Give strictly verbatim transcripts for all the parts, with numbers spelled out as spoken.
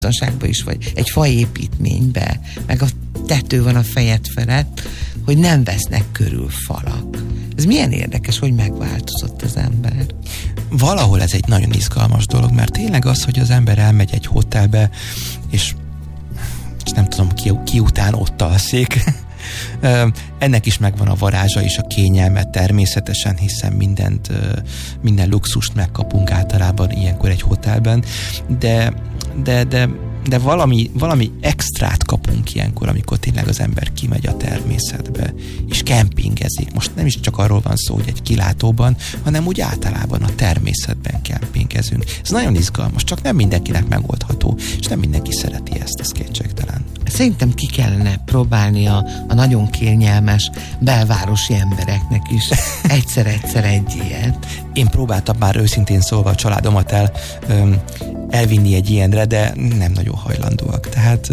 biztonságban is vagy, egy faépítménybe, meg a tető van a fejed felett, hogy nem vesznek körül falak. Ez milyen érdekes, hogy megváltozott az ember. Valahol ez egy nagyon izgalmas dolog, mert tényleg az, hogy az ember elmegy egy hotelbe, és, és nem tudom, ki, ki után ott alszik. Ennek is megvan a varázsa és a kényelme természetesen, hiszen mindent, minden luxust megkapunk általában ilyenkor egy hotelben, de, de, de, de valami, valami extrát kapunk ilyenkor, amikor tényleg az ember kimegy a természetbe, és kempingezik. Most nem is csak arról van szó, hogy egy kilátóban, hanem úgy általában a természetben kempingezünk. Ez nagyon izgalmas, csak nem mindenkinek megoldható, és nem mindenki szereti ezt, ez kétségtelen. Szerintem ki kellene próbálni a, a nagyon kényelmes belvárosi embereknek is egyszer-egyszer egy ilyet. Én próbáltam már őszintén szólva a családomat el öm, elvinni egy ilyenre, de nem nagyon hajlandóak. Tehát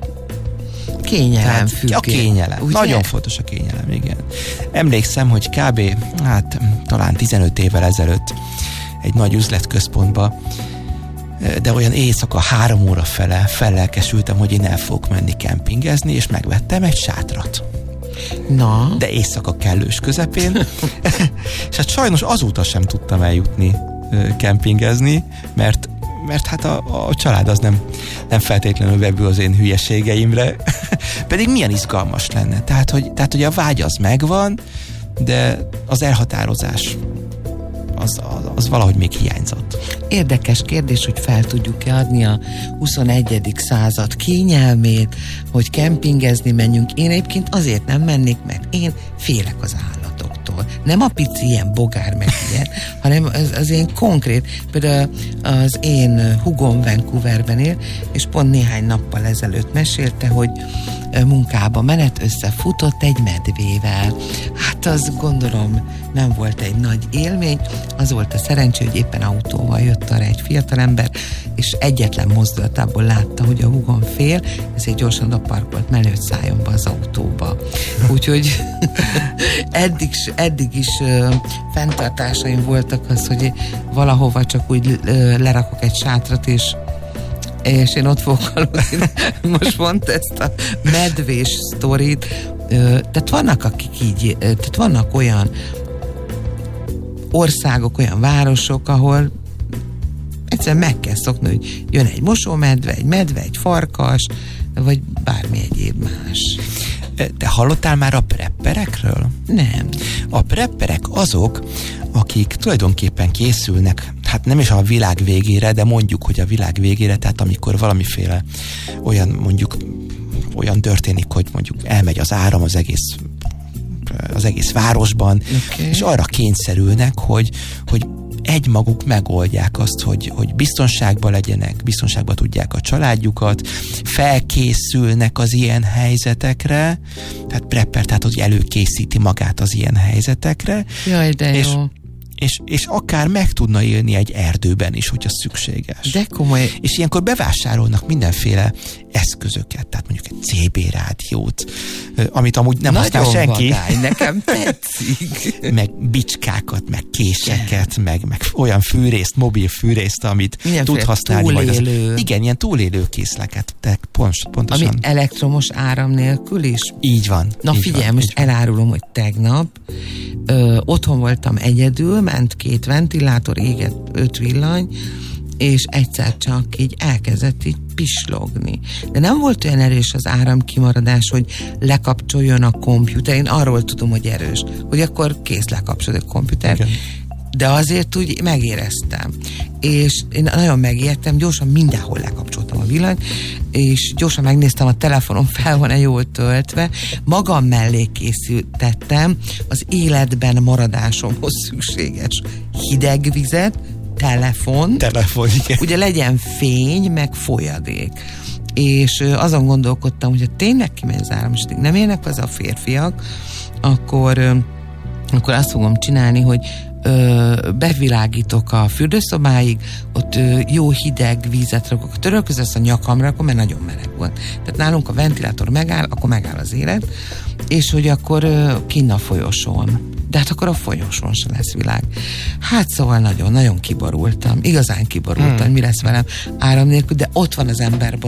kényelem függő. A kényelem. Ugye? Nagyon fontos a kényelem, igen. Emlékszem, hogy kb. hát talán tizenöt évvel ezelőtt egy nagy üzletközpontba, de olyan éjszaka három óra fele fellelkesültem, hogy én el fogok menni kempingezni, és megvettem egy sátrat. Na? De éjszaka kellős közepén. És hát sajnos azóta sem tudtam eljutni kempingezni, mert, mert hát a, a család az nem, nem feltétlenül vevő az én hülyeségeimre. Pedig milyen izgalmas lenne. Tehát hogy, tehát, hogy a vágy az megvan, de az elhatározás Az, az, az valahogy még hiányzott. Érdekes kérdés, hogy fel tudjuk-e adni a huszonegyedik század kényelmét, hogy kempingezni menjünk. Én egyébként azért nem mennék, mert én félek az állatoktól. Nem a pici ilyen bogár meg ilyen, hanem az, az én konkrét, például az én hugom Vancouverben él, és pont néhány nappal ezelőtt mesélte, hogy munkába menet, összefutott egy medvével. Hát azt gondolom nem volt egy nagy élmény, az volt a szerencsé, hogy éppen autóval jött arra egy fiatalember, és egyetlen mozdulatából látta, hogy a húgom fél, ezért gyorsan odaparkolt, mellőtt szálljon be az autóba. Úgyhogy eddig, eddig is uh, fenntartásaim voltak az, hogy valahova csak úgy uh, lerakok egy sátrat, és és én ott fogok aludni. Most mondta ezt a medvés sztorit. Tehát vannak, akik így, tehát vannak olyan országok, olyan városok, ahol egyszerűen meg kell szokni, hogy jön egy mosómedve, egy medve, egy farkas, vagy bármi egyéb más. De hallottál már a prepperekről? Nem. A prepperek azok, akik tulajdonképpen készülnek, hát nem is a világ végére, de mondjuk, hogy a világ végére, tehát amikor valamiféle olyan, mondjuk olyan történik, hogy mondjuk elmegy az áram az egész az egész városban, okay. És arra kényszerülnek, hogy, hogy egymaguk megoldják azt, hogy, hogy biztonságban legyenek, biztonságban tudják a családjukat, felkészülnek az ilyen helyzetekre, tehát prepper, tehát hogy előkészíti magát az ilyen helyzetekre. Jaj, de és, jó. És, és akár meg tudna élni egy erdőben is, hogyha szükséges. De komoly. És ilyenkor bevásárolnak mindenféle eszközöket, tehát mondjuk egy cé bé rádiót, amit amúgy nem használ senki. Nagyon vagány, nekem tetszik. Meg bicskákat, meg késeket, meg, meg olyan fűrészt, mobil fűrészt, amit mindenféle tud használni. Majd az, igen, ilyen túlélő készleket. Pont, pontosan. Ami elektromos áram nélkül is? Így van. Na így figyelj, van, most elárulom, hogy tegnap ö, otthon voltam egyedül, ment két ventilátor, égett öt villany, és egyszer csak így elkezdett így pislogni. De nem volt olyan erős az áramkimaradás, hogy lekapcsoljon a komputer. Én arról tudom, hogy erős, hogy akkor kész lekapcsolod a komputer. Okay. De azért úgy megéreztem. És én nagyon megijedtem, gyorsan mindenhol lekapcsoltam a villanyt, és gyorsan megnéztem a telefonom, fel van-e jól töltve. Magam mellé készítettem az életben maradásomhoz szükséges hideg vizet, telefon, telefon igen. Ugye legyen fény, meg folyadék. És azon gondolkodtam, hogy ha tényleg kimegy az áram, és nem élnek az a férfiak, akkor, akkor azt fogom csinálni, hogy ö, bevilágítok a fürdőszobáig, ott ö, jó hideg vízet rakok, törölközöm ezt a nyakamra, akkor mert nagyon meleg volt. Tehát nálunk a ventilátor megáll, akkor megáll az élet, és hogy akkor ö, kinn a folyosón. De hát akkor a folyosón se lesz világ. Hát szóval nagyon-nagyon kiborultam. Igazán kiborultam, hmm. mi lesz velem áram nélkül, de ott van az emberben